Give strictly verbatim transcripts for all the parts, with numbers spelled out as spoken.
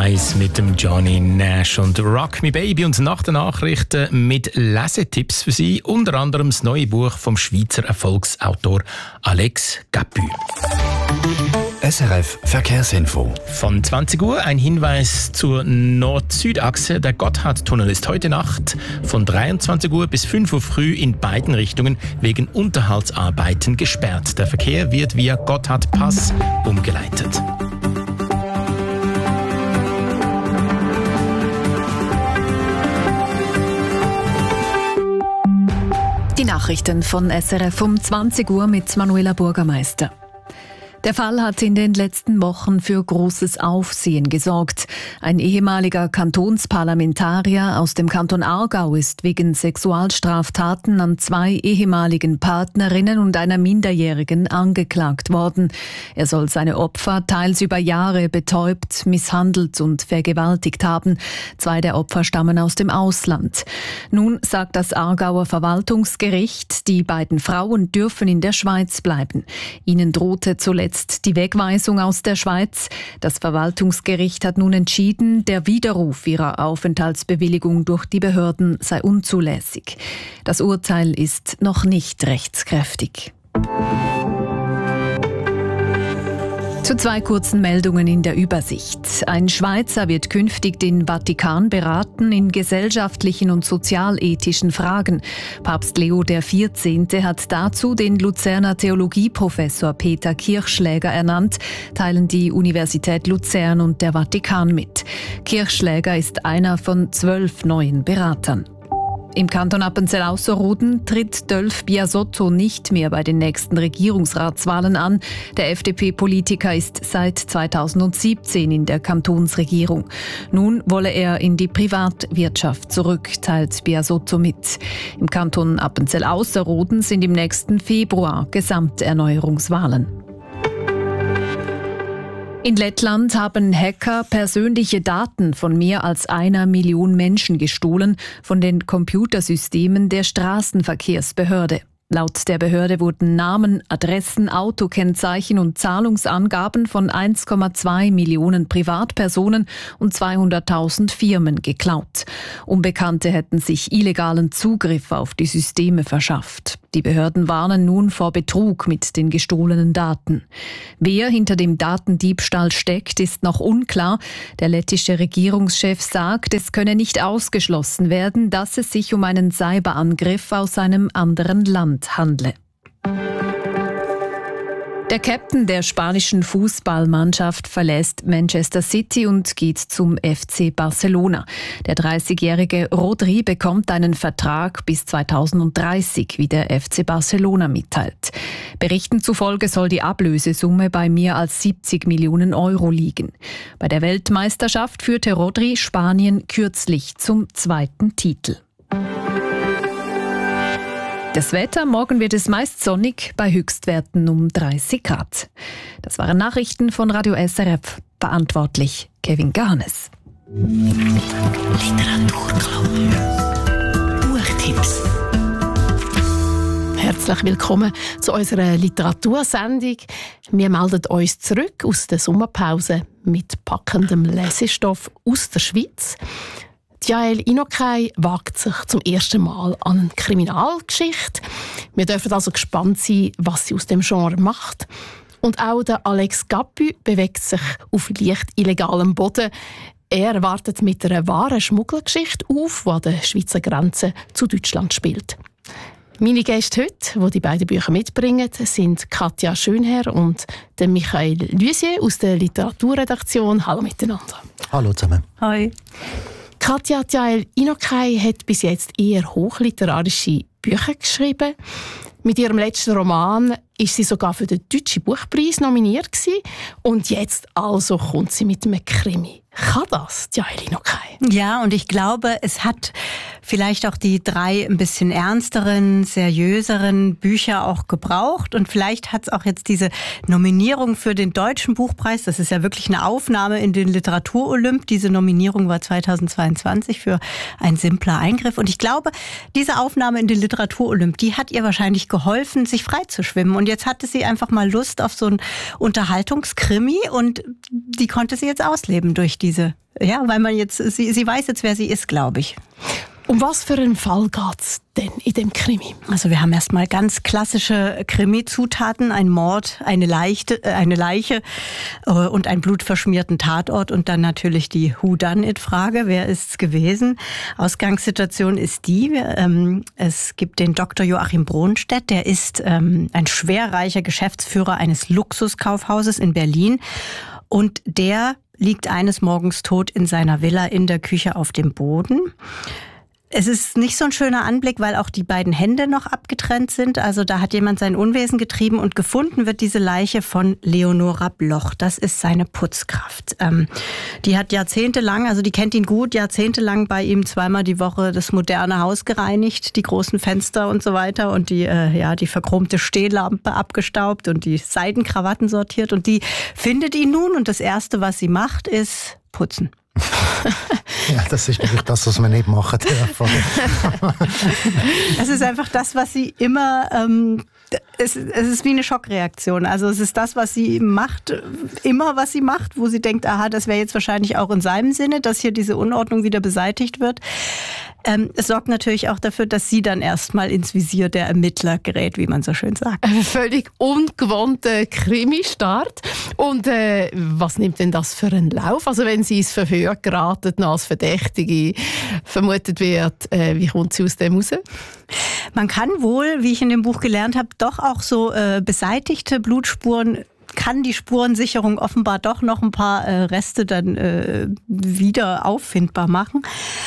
eins mit dem Johnny Nash und Rock Me Baby und nach den Nachrichten mit Lesetipps für Sie, unter anderem das neue Buch vom Schweizer Erfolgsautor Alex Capu. S R F Verkehrsinfo. Von zwanzig Uhr ein Hinweis zur Nord-Süd-Achse. Der Gotthardtunnel ist heute Nacht von dreiundzwanzig Uhr bis fünf Uhr früh in beiden Richtungen wegen Unterhaltsarbeiten gesperrt. Der Verkehr wird via Gotthardpass umgeleitet. Die Nachrichten von S R F um zwanzig Uhr mit Manuela Bürgermeister. Der Fall hat in den letzten Wochen für großes Aufsehen gesorgt. Ein ehemaliger Kantonsparlamentarier aus dem Kanton Aargau ist wegen Sexualstraftaten an zwei ehemaligen Partnerinnen und einer Minderjährigen angeklagt worden. Er soll seine Opfer teils über Jahre betäubt, misshandelt und vergewaltigt haben. Zwei der Opfer stammen aus dem Ausland. Nun sagt das Aargauer Verwaltungsgericht, die beiden Frauen dürfen in der Schweiz bleiben. Ihnen drohte zuletzt die Wegweisung aus der Schweiz. Das Verwaltungsgericht hat nun entschieden, der Widerruf ihrer Aufenthaltsbewilligung durch die Behörden sei unzulässig. Das Urteil ist noch nicht rechtskräftig. Zu zwei kurzen Meldungen in der Übersicht. Ein Schweizer wird künftig den Vatikan beraten in gesellschaftlichen und sozialethischen Fragen. Papst Leo der vierzehnte hat dazu den Luzerner Theologieprofessor Peter Kirchschläger ernannt, teilen die Universität Luzern und der Vatikan mit. Kirchschläger ist einer von zwölf neuen Beratern. Im Kanton Appenzell-Ausserrhoden tritt Dölf Biasotto nicht mehr bei den nächsten Regierungsratswahlen an. Der F D P-Politiker ist seit zweitausendsiebzehn in der Kantonsregierung. Nun wolle er in die Privatwirtschaft zurück, teilt Biasotto mit. Im Kanton Appenzell-Ausserrhoden sind im nächsten Februar Gesamterneuerungswahlen. In Lettland haben Hacker persönliche Daten von mehr als einer Million Menschen gestohlen von den Computersystemen der Straßenverkehrsbehörde. Laut der Behörde wurden Namen, Adressen, Autokennzeichen und Zahlungsangaben von eins Komma zwei Millionen Privatpersonen und zweihunderttausend Firmen geklaut. Unbekannte hätten sich illegalen Zugriff auf die Systeme verschafft. Die Behörden warnen nun vor Betrug mit den gestohlenen Daten. Wer hinter dem Datendiebstahl steckt, ist noch unklar. Der lettische Regierungschef sagt, es könne nicht ausgeschlossen werden, dass es sich um einen Cyberangriff aus einem anderen Land handle. Der Captain der spanischen Fußballmannschaft verlässt Manchester City und geht zum F C Barcelona. Der dreißigjährige Rodri bekommt einen Vertrag bis zweitausenddreißig, wie der F C Barcelona mitteilt. Berichten zufolge soll die Ablösesumme bei mehr als siebzig Millionen Euro liegen. Bei der Weltmeisterschaft führte Rodri Spanien kürzlich zum zweiten Titel. Das Wetter, morgen wird es meist sonnig, bei Höchstwerten um dreißig Grad. Das waren Nachrichten von Radio S R F. Verantwortlich Kevin Garnes. Literaturclub. Buchtipps. Herzlich willkommen zu unserer Literatursendung. Wir melden uns zurück aus der Sommerpause mit packendem Lesestoff aus der Schweiz. Jael Inokay wagt sich zum ersten Mal an eine Kriminalgeschichte. Wir dürfen also gespannt sein, was sie aus dem Genre macht. Und auch der Alex Capu bewegt sich auf leicht illegalem Boden. Er wartet mit einer wahren Schmuggelgeschichte auf, die an der Schweizer Grenze zu Deutschland spielt. Meine Gäste heute, die die beiden Bücher mitbringen, sind Katja Schönherr und der Michael Lusier aus der Literaturredaktion. Hallo miteinander. Hallo zusammen. Hi. Katja Jael Inokay hat bis jetzt eher hochliterarische Bücher geschrieben. Mit ihrem letzten Roman ist sie sogar für den Deutschen Buchpreis nominiert gewesen. Und jetzt also kommt sie mit einem Krimi. Kann das, Jael Inokay? Ja, und ich glaube, es hat vielleicht auch die drei ein bisschen ernsteren, seriöseren Bücher auch gebraucht. Und vielleicht hat es auch jetzt diese Nominierung für den Deutschen Buchpreis, das ist ja wirklich eine Aufnahme in den Literaturolymp. Diese Nominierung war zweitausendzweiundzwanzig für Ein simpler Eingriff. Und ich glaube, diese Aufnahme in den Literaturolymp, die hat ihr wahrscheinlich geholfen, sich frei zu schwimmen. Und jetzt hatte sie einfach mal Lust auf so ein Unterhaltungskrimi und die konnte sie jetzt ausleben durch diese diese, ja, weil man jetzt, sie, sie weiß jetzt, wer sie ist, glaube ich. Um was für einen Fall geht's denn in dem Krimi? Also wir haben erstmal ganz klassische Krimi-Zutaten, ein Mord, eine Leiche, eine Leiche äh, und einen blutverschmierten Tatort und dann natürlich die Who-Done-It-Frage, wer ist's gewesen? Ausgangssituation ist die, ähm, es gibt den Doktor Joachim Bronstedt, der ist ähm, ein schwerreicher Geschäftsführer eines Luxuskaufhauses in Berlin und der liegt eines Morgens tot in seiner Villa in der Küche auf dem Boden. Es ist nicht so ein schöner Anblick, weil auch die beiden Hände noch abgetrennt sind. Also da hat jemand sein Unwesen getrieben und gefunden wird diese Leiche von Leonora Bloch. Das ist seine Putzkraft. Ähm, die hat jahrzehntelang, also die kennt ihn gut, jahrzehntelang bei ihm zweimal die Woche das moderne Haus gereinigt, die großen Fenster und so weiter und die, äh, ja, die verchromte Stehlampe abgestaubt und die Seidenkrawatten sortiert. Und die findet ihn nun und das Erste, was sie macht, ist putzen. Ja, das ist natürlich das, was man nicht machen darf. Es ist einfach das, was sie immer, ähm, es, es ist wie eine Schockreaktion. Also es ist das, was sie macht, immer was sie macht, wo sie denkt, aha, das wäre jetzt wahrscheinlich auch in seinem Sinne, dass hier diese Unordnung wieder beseitigt wird. Ähm, es sorgt natürlich auch dafür, dass sie dann erstmal ins Visier der Ermittler gerät, wie man so schön sagt. Ein völlig ungewohnter Krimi-Start. Und äh, was nimmt denn das für einen Lauf? Also wenn sie ins Verhör geraten, als Verdächtige vermutet wird, äh, wie kommt sie aus dem raus? Man kann wohl, wie ich in dem Buch gelernt habe, doch auch so äh, beseitigte Blutspuren, kann die Spurensicherung offenbar doch noch ein paar äh, Reste dann äh, wieder auffindbar machen.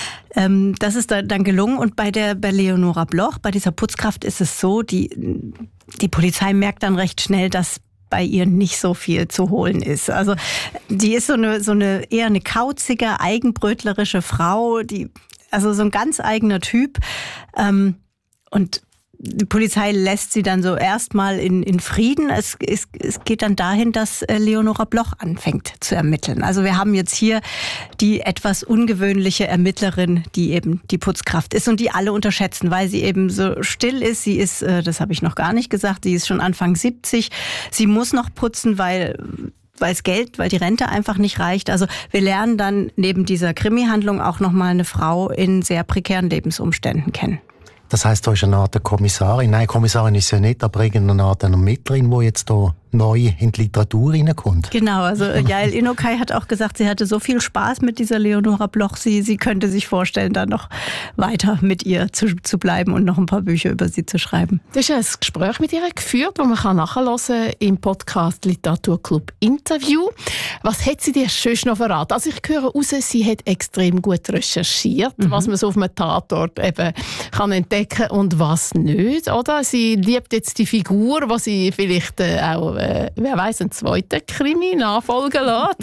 Ähm, das ist da, dann gelungen. Und bei der bei Leonora Bloch, bei dieser Putzkraft ist es so, die, die Polizei merkt dann recht schnell, dass bei ihr nicht so viel zu holen ist. Also die ist so eine, so eine eher eine kauzige, eigenbrötlerische Frau, die, also so ein ganz eigener Typ. Ähm, und die Polizei lässt sie dann so erstmal in, in Frieden. Es, es, es geht dann dahin, dass Leonora Bloch anfängt zu ermitteln. Also wir haben jetzt hier die etwas ungewöhnliche Ermittlerin, die eben die Putzkraft ist und die alle unterschätzen, weil sie eben so still ist. Sie ist, das habe ich noch gar nicht gesagt, sie ist schon Anfang siebzig. Sie muss noch putzen, weil weil es Geld, weil die Rente einfach nicht reicht. Also wir lernen dann neben dieser Krimi-Handlung auch nochmal eine Frau in sehr prekären Lebensumständen kennen. Das heisst, da ist eine Art Kommissarin. Nein, Kommissarin ist ja nicht, aber irgendeine Art Ermittlerin, die jetzt hier neu in die Literatur reinkommt. Genau, also Yael Inokai hat auch gesagt, sie hatte so viel Spaß mit dieser Leonora Bloch, sie, sie könnte sich vorstellen, dann noch weiter mit ihr zu, zu bleiben und noch ein paar Bücher über sie zu schreiben. Du hast ein Gespräch mit ihr geführt, das man nachhören kann im Podcast Literaturclub Interview. Was hat sie dir schon noch verraten? Also ich höre raus, sie hat extrem gut recherchiert, mhm. was man so auf einem Tatort eben kann entdecken und was nicht, oder? Sie liebt jetzt die Figur, die sie vielleicht äh, auch Äh, wer weiss, einen zweiten Krimi nachfolgen lässt.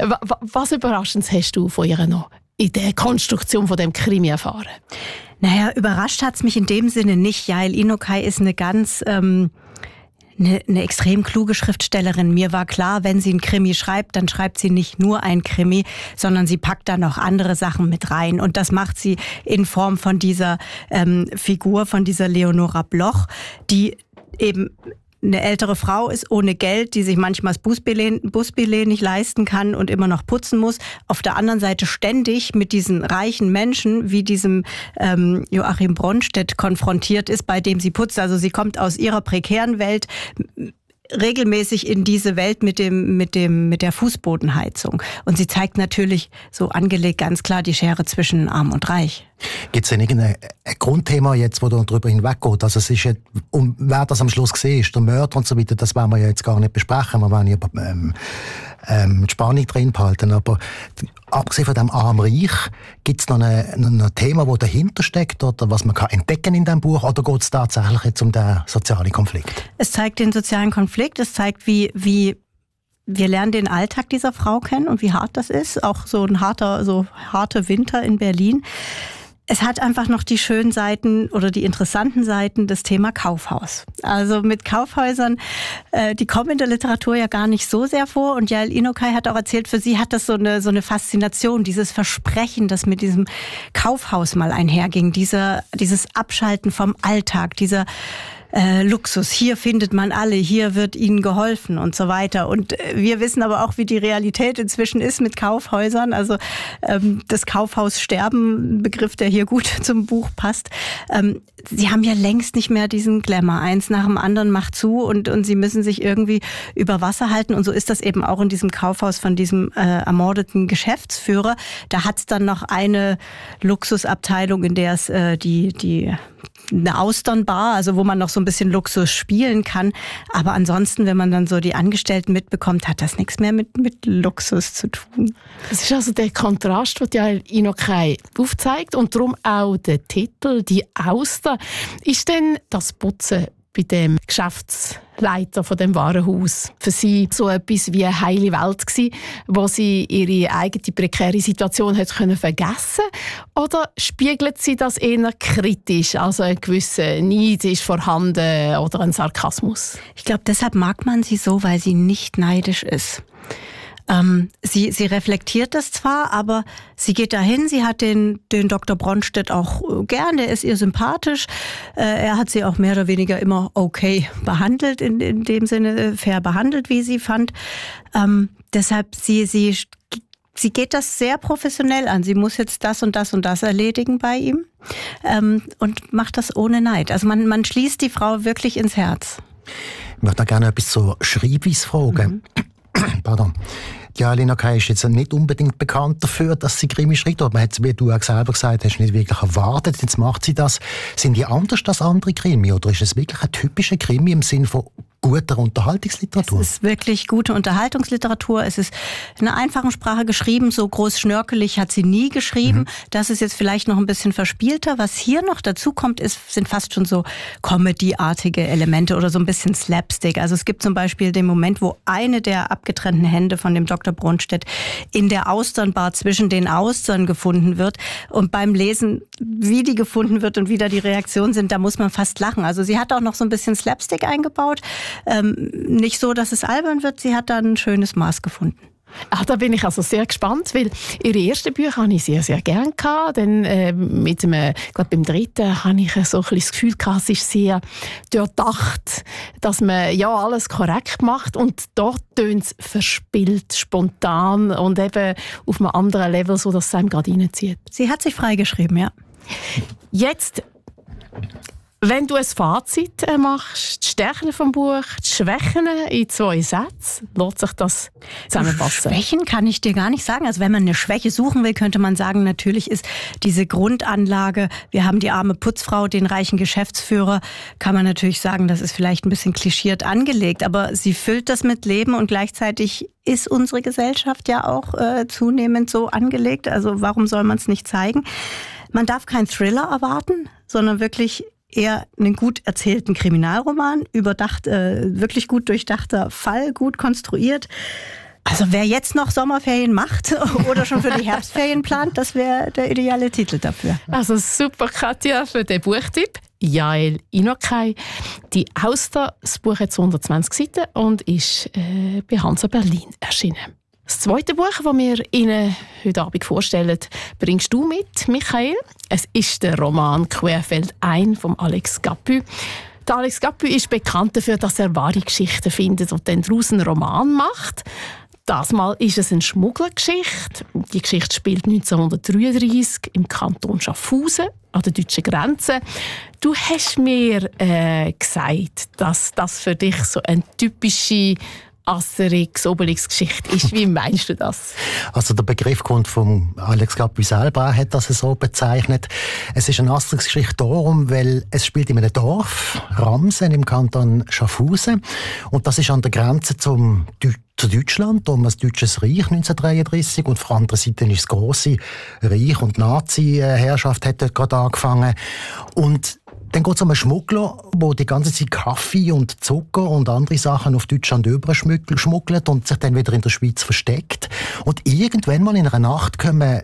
Was Überraschendes hast du von ihr noch in der Konstruktion von dem Krimi erfahren? Naja, überrascht hat es mich in dem Sinne nicht. Yael Inokai ist eine ganz ähm, eine, eine extrem kluge Schriftstellerin. Mir war klar, wenn sie einen Krimi schreibt, dann schreibt sie nicht nur ein Krimi, sondern sie packt da noch andere Sachen mit rein. Und das macht sie in Form von dieser ähm, Figur, von dieser Leonora Bloch, die eben eine ältere Frau ist ohne Geld, die sich manchmal das Busbillett, Busbillett nicht leisten kann und immer noch putzen muss. Auf der anderen Seite ständig mit diesen reichen Menschen wie diesem ähm, Joachim Bronstedt konfrontiert ist, bei dem sie putzt. Also sie kommt aus ihrer prekären Welt regelmäßig in diese Welt mit dem mit dem mit der Fußbodenheizung. Und sie zeigt natürlich so angelegt ganz klar die Schere zwischen Arm und Reich. Gibt es denn irgendein Grundthema jetzt, wo du darüber hinweggeht? Also es ist ja, um, wer das am Schluss gesehen ist, der Mörder und so weiter, das werden wir ja jetzt gar nicht besprechen. Wir werden ja ähm, ähm, die Spannung drin behalten. Aber abgesehen von dem Arm-Reich, gibt es noch ein, ein Thema, das dahinter steckt oder was man kann entdecken in diesem Buch? Oder geht es tatsächlich jetzt um den sozialen Konflikt? Es zeigt den sozialen Konflikt. Es zeigt, wie wie wir lernen den Alltag dieser Frau kennen und wie hart das ist. Auch so ein harter, so harter Winter in Berlin. Es hat einfach noch die schönen Seiten oder die interessanten Seiten des Thema Kaufhaus. Also mit Kaufhäusern, äh, die kommen in der Literatur ja gar nicht so sehr vor. Und Yael Inokai hat auch erzählt, für sie hat das so eine, so eine Faszination, dieses Versprechen, das mit diesem Kaufhaus mal einherging, dieser, dieses Abschalten vom Alltag, dieser äh, Luxus. Hier findet man alle, hier wird ihnen geholfen und so weiter. Und äh, wir wissen aber auch, wie die Realität inzwischen ist mit Kaufhäusern. Also ähm, das Kaufhaussterben, ein Begriff, der hier gut zum Buch passt. Ähm, sie haben ja längst nicht mehr diesen Glamour. Eins nach dem anderen macht zu und, und sie müssen sich irgendwie über Wasser halten. Und so ist das eben auch in diesem Kaufhaus von diesem äh, ermordeten Geschäftsführer. Da hat es dann noch eine Luxusabteilung, in der es äh, die, die eine Austernbar, also wo man noch so ein bisschen Luxus spielen kann. Aber ansonsten, wenn man dann so die Angestellten mitbekommt, hat das nichts mehr mit, mit Luxus zu tun. Das ist also der Kontrast, den Jael Inokay aufzeigt und darum auch der Titel «Die Auster». Ist denn das Putzen bei dem Geschäftsleiter von dem Warenhaus für sie so etwas wie eine heile Welt gsi, wo sie ihre eigene prekäre Situation hat können vergessen? Oder spiegelt sie das eher kritisch, also ein gewisser Neid ist vorhanden oder ein Sarkasmus? Ich glaube, deshalb mag man sie so, weil sie nicht neidisch ist. Ähm, sie, sie reflektiert das zwar, aber sie geht dahin, sie hat den, den Doktor Bronstedt auch äh, gern, der ist ihr sympathisch. Äh, er hat sie auch mehr oder weniger immer okay behandelt, in, in dem Sinne äh, fair behandelt, wie sie fand. Ähm, deshalb, sie, sie, sie geht das sehr professionell an. Sie muss jetzt das und das und das erledigen bei ihm ähm, und macht das ohne Neid. Also man, man schließt die Frau wirklich ins Herz. Ich möchte gerne etwas zur Schreibweise fragen. Mhm. Pardon. Ja, Jael Inokay ist jetzt nicht unbedingt bekannt dafür, dass sie Krimi schreibt, aber man hat, wie du auch selber gesagt hast, nicht wirklich erwartet. Jetzt macht sie das. Sind die anders als andere Krimi oder ist es wirklich ein typischer Krimi im Sinne von guter Unterhaltungsliteratur? Es ist wirklich gute Unterhaltungsliteratur. Es ist in einer einfachen Sprache geschrieben. So groß schnörkelig hat sie nie geschrieben. Mhm. Das ist jetzt vielleicht noch ein bisschen verspielter. Was hier noch dazu kommt, ist, sind fast schon so Comedy-artige Elemente oder so ein bisschen Slapstick. Also es gibt zum Beispiel den Moment, wo eine der abgetrennten Hände von dem Doktor Bronstedt in der Austernbar zwischen den Austern gefunden wird. Und beim Lesen, wie die gefunden wird und wie da die Reaktionen sind, da muss man fast lachen. Also sie hat auch noch so ein bisschen Slapstick eingebaut. Ähm, nicht so, dass es albern wird, sie hat da ein schönes Maß gefunden. Ach, da bin ich also sehr gespannt, weil ihre ersten Bücher habe ich sehr, sehr gerne gehabt. Dann äh, mit dem, ich glaube, beim dritten habe ich so ein bisschen das Gefühl gehabt, es ist sehr durchdacht, dass man ja alles korrekt macht und dort tönt es verspielt, spontan und eben auf einem anderen Level, so dass es einem gerade reinzieht. Sie hat sich freigeschrieben, ja. Jetzt, wenn du ein Fazit machst, die Stärken vom Buch, die Schwächen in zwei Sätzen, lässt sich das zusammenfassen? Schwächen kann ich dir gar nicht sagen. Also wenn man eine Schwäche suchen will, könnte man sagen, natürlich ist diese Grundanlage, wir haben die arme Putzfrau, den reichen Geschäftsführer, kann man natürlich sagen, das ist vielleicht ein bisschen klischiert angelegt, aber sie füllt das mit Leben und gleichzeitig ist unsere Gesellschaft ja auch äh, zunehmend so angelegt. Also warum soll man es nicht zeigen? Man darf keinen Thriller erwarten, sondern wirklich eher einen gut erzählten Kriminalroman, überdacht, äh, wirklich gut durchdachter Fall, gut konstruiert. Also wer jetzt noch Sommerferien macht oder schon für die Herbstferien plant, das wäre der ideale Titel dafür. Also super, Katja, für den Buchtipp. Jael Inokay. Die Auster, das Buch hat hundertzwanzig Seiten und ist äh, bei Hansa Berlin erschienen. Das zweite Buch, das wir Ihnen heute Abend vorstellen, bringst du mit, Michael. Es ist der Roman «Querfeld ein» von Alex Gappy. Der Alex Gappy ist bekannt dafür, dass er wahre Geschichten findet und dann daraus einen Roman macht. Das Mal ist es eine Schmugglergeschichte. Die Geschichte spielt neunzehnhundertdreiunddreissig im Kanton Schaffhausen an der deutschen Grenze. Du hast mir äh, gesagt, dass das für dich so eine typische Asterix, Obelix-Geschichte ist. Wie meinst du das? Also der Begriff kommt von Alex Gappy selber, er hat das so bezeichnet. Es ist eine Asterix-Geschichte darum, weil es spielt in einem Dorf, Ramsen im Kanton Schaffhausen, und das ist an der Grenze zum zu Deutschland, um das Deutsches Reich neunzehnhundertdreiunddreissig, und auf der anderen Seite ist das grosse Reich und die Nazi-Herrschaft hat dort gerade angefangen. Und dann geht es um einen Schmuggler, der die ganze Zeit Kaffee und Zucker und andere Sachen auf Deutschland überschmuggelt und sich dann wieder in der Schweiz versteckt. Und irgendwann mal in einer Nacht kommen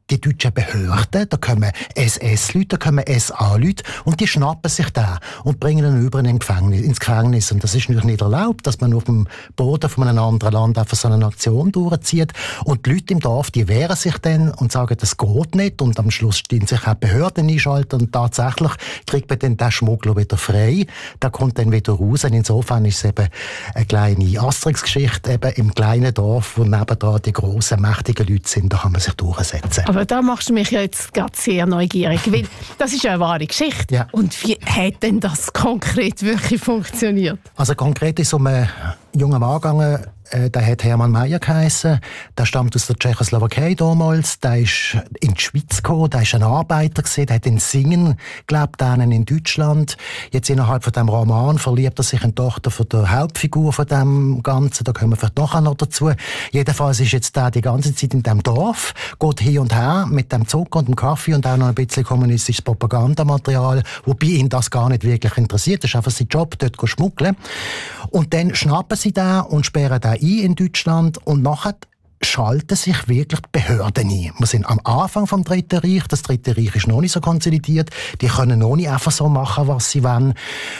die deutschen Behörden, da kommen S S-Leute, da kommen S A-Leute und die schnappen sich da und bringen ihn über in ein Gefängnis, ins Gefängnis. Und das ist natürlich nicht erlaubt, dass man auf dem Boden von einem anderen Land einfach so eine Aktion durchzieht. Und die Leute im Dorf, die wehren sich dann und sagen, das geht nicht. Und am Schluss stehen sich auch Behörden einschalten und tatsächlich kriegt man dann den Schmuggler wieder frei. Der kommt dann wieder raus. Und insofern ist es eben eine kleine Asterix-Geschichte eben im kleinen Dorf, wo nebendran die grossen, mächtigen Leute sind. Da kann man sich durchsetzen. Aber da machst du mich ja jetzt gerade sehr neugierig, weil das ist ja eine wahre Geschichte. Ja. Und wie hat denn das konkret wirklich funktioniert? Also konkret ist es um einen jungen Mann gegangen, äh, der hat Hermann Mayer geheissen. Der stammt aus der Tschechoslowakei damals. Der ist in die Schweiz gekommen. Der ist ein Arbeiter gewesen. Der hat in Singen gelebt, einen in Deutschland. Jetzt innerhalb von dem Roman verliebt er sich in die Tochter von der Hauptfigur von dem Ganzen. Da kommen wir vielleicht nachher noch dazu. Jedenfalls ist jetzt der die ganze Zeit in dem Dorf, geht hin und her mit dem Zucker und dem Kaffee und auch noch ein bisschen kommunistisches Propagandamaterial, wobei ihn das gar nicht wirklich interessiert. Das ist einfach sein Job, dort zu schmuggeln. Und dann schnappen sie da und sperren da ein in Deutschland und nachher schalten sich wirklich die Behörden ein. Wir sind am Anfang vom Dritten Reich. Das Dritte Reich ist noch nicht so konsolidiert. Die können noch nicht einfach so machen, was sie wollen.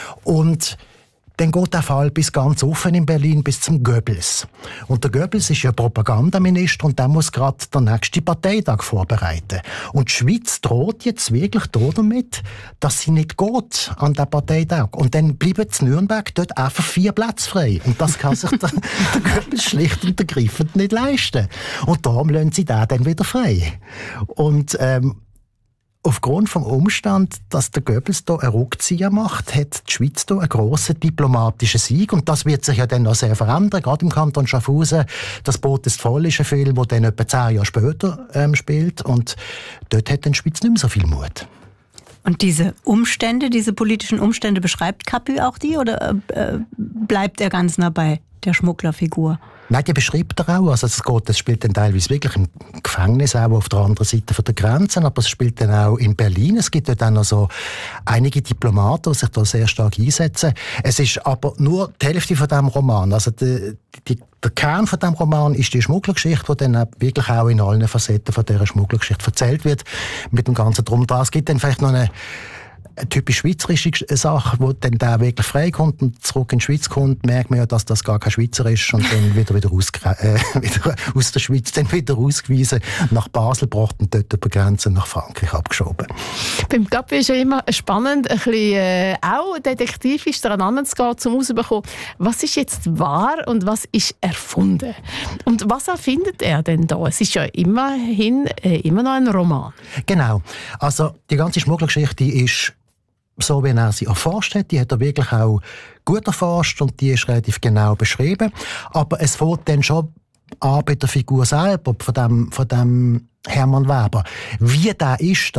Und dann geht der Fall bis ganz offen in Berlin, bis zum Goebbels. Und der Goebbels ist ja Propagandaminister und der muss gerade den nächsten Parteitag vorbereiten. Und die Schweiz droht jetzt wirklich damit, dass sie nicht geht an den Parteitag. Und dann bleiben in Nürnberg dort einfach vier Plätze frei. Und das kann sich der, der Goebbels schlicht und ergreifend nicht leisten. Und darum lassen sie den dann wieder frei. Und ähm, aufgrund vom Umstand, dass der Goebbels hier einen Rückzieher macht, hat die Schweiz hier einen grossen diplomatischen Sieg. Und das wird sich ja dann noch sehr verändern, gerade im Kanton Schaffhausen. Das Boot ist voll ist ein Film, der dann etwa zehn Jahre später ähm, spielt. Und dort hat dann die Schweiz nicht mehr so viel Mut. Und diese Umstände, diese politischen Umstände, beschreibt Capu auch die oder äh, bleibt er ganz nah bei der Schmugglerfigur? Nein, die beschreibt er auch. Also es geht, das spielt dann teilweise wirklich im Gefängnis, auch auf der anderen Seite von der Grenzen, aber es spielt dann auch in Berlin. Es gibt dort auch noch so einige Diplomaten, die sich da sehr stark einsetzen. Es ist aber nur die Hälfte von diesem Roman. Also die, die, der Kern von diesem Roman ist die Schmugglergeschichte, die dann wirklich auch in allen Facetten von dieser Schmugglergeschichte erzählt wird, mit dem ganzen Drum dran. Es gibt dann vielleicht noch eine eine typisch schweizerische Sache, wo dann der wirklich freikommt und zurück in die Schweiz kommt, merkt man ja, dass das gar kein Schweizer ist und dann wieder, wieder, äh, wieder aus der Schweiz dann wieder ausgewiesen, nach Basel gebracht und dort über Grenzen nach Frankreich abgeschoben. Beim Capu ist ja immer spannend, ein bisschen äh, auch detektivisch daran zu gehen, um herauszubekommen, was ist jetzt wahr und was ist erfunden. Und was erfindet er denn da? Es ist ja immerhin äh, immer noch ein Roman. Genau. Also die ganze Schmugglergeschichte ist so, wie er sie erforscht hat. Die hat er wirklich auch gut erforscht und die ist relativ genau beschrieben. Aber es fängt dann schon an bei der Figur selber, von dem, von dem Hermann Weber. Wie der ist,